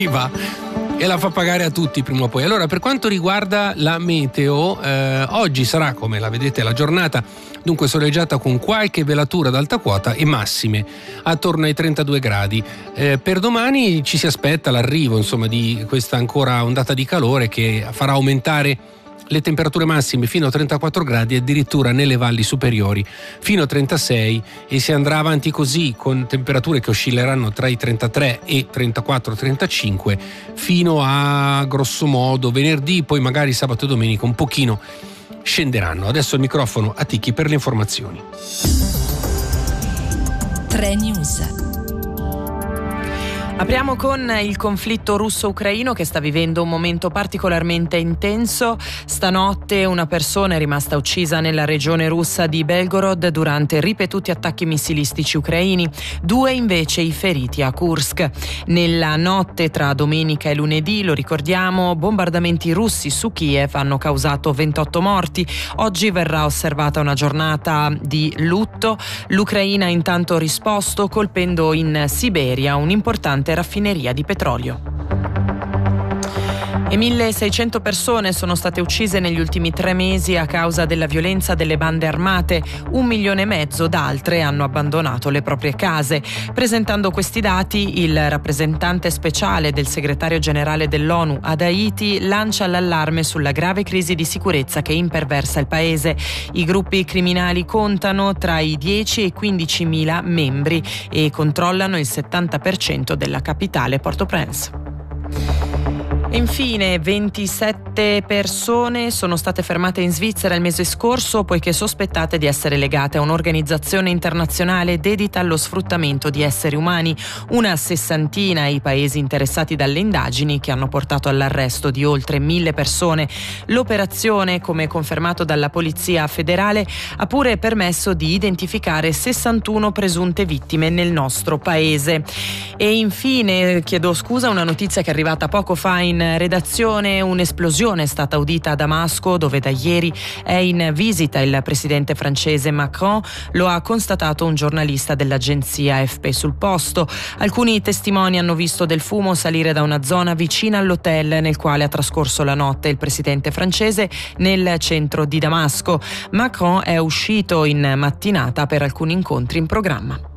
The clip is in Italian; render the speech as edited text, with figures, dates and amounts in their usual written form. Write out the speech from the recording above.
e la fa pagare a tutti prima o poi. Allora, per quanto riguarda la meteo, oggi sarà, come la vedete, la giornata dunque soleggiata con qualche velatura ad alta quota e massime attorno ai 32 gradi. Per domani ci si aspetta l'arrivo, insomma, di questa ancora ondata di calore che farà aumentare le temperature massime fino a 34 gradi, addirittura nelle valli superiori fino a 36, e si andrà avanti così con temperature che oscilleranno tra i 33 e 34-35 fino a grosso modo venerdì, poi magari sabato e domenica un pochino scenderanno. Adesso il microfono a Ticchi per le informazioni. 3 News. Apriamo con il conflitto russo-ucraino che sta vivendo un momento particolarmente intenso. Stanotte una persona è rimasta uccisa nella regione russa di Belgorod durante ripetuti attacchi missilistici ucraini, 2 invece i feriti a Kursk. Nella notte tra domenica e lunedì, lo ricordiamo, bombardamenti russi su Kiev hanno causato 28 morti. Oggi verrà osservata una giornata di lutto. L'Ucraina ha intanto risposto colpendo in Siberia un'importante raffineria di petrolio. E 1.600 persone sono state uccise negli ultimi 3 mesi a causa della violenza delle bande armate. 1,5 milioni d'altre hanno abbandonato le proprie case. Presentando questi dati, il rappresentante speciale del segretario generale dell'ONU ad Haiti lancia l'allarme sulla grave crisi di sicurezza che imperversa il paese. I gruppi criminali contano tra i 10 e i 15.000 membri e controllano il 70% della capitale Port-au-Prince. Infine, 27 persone sono state fermate in Svizzera il mese scorso poiché sospettate di essere legate a un'organizzazione internazionale dedita allo sfruttamento di esseri umani. Una sessantina i paesi interessati dalle indagini che hanno portato all'arresto di oltre 1.000 persone. L'operazione, come confermato dalla Polizia federale, ha pure permesso di identificare 61 presunte vittime nel nostro paese. E infine, una notizia che è arrivata poco fa in redazione: un'esplosione è stata udita a Damasco, dove da ieri è in visita il presidente francese Macron. Lo ha constatato un giornalista dell'agenzia AFP sul posto. Alcuni testimoni hanno visto del fumo salire da una zona vicina all'hotel nel quale ha trascorso la notte il presidente francese nel centro di Damasco. Macron è uscito in mattinata per alcuni incontri in programma.